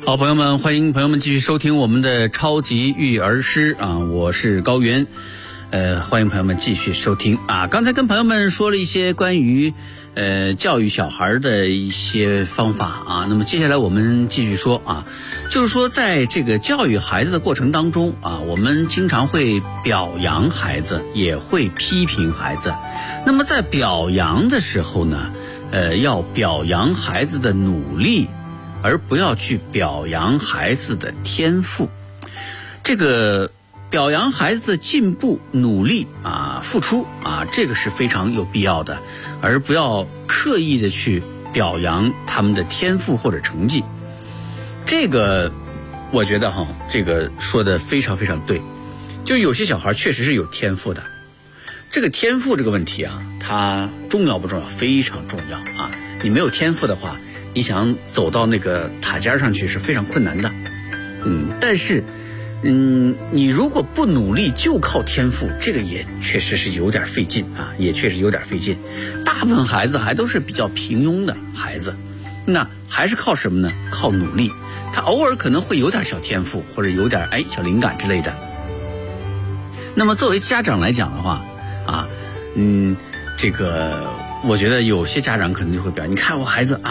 好，朋友们，欢迎朋友们继续收听我们的超级育儿师啊，我是高原，欢迎朋友们继续收听啊。刚才跟朋友们说了一些关于教育小孩的一些方法啊，那么接下来我们继续说啊，就是说在这个教育孩子的过程当中啊，我们经常会表扬孩子，也会批评孩子。那么在表扬的时候呢，要表扬孩子的努力，而不要去表扬孩子的天赋。这个表扬孩子的进步、努力啊、付出啊，这个是非常有必要的，而不要刻意的去表扬他们的天赋或者成绩。这个我觉得这个说的非常非常对。就有些小孩确实是有天赋的，这个天赋这个问题啊，它重要不重要？非常重要啊！你没有天赋的话，你想走到那个塔尖上去是非常困难的。但是你如果不努力就靠天赋，这个也确实是有点费劲啊，也确实有点费劲。大部分孩子还都是比较平庸的孩子，那还是靠什么呢？靠努力。他偶尔可能会有点小天赋，或者有点小灵感之类的。那么作为家长来讲的话啊，这个我觉得有些家长可能就会表扬，你看我孩子啊。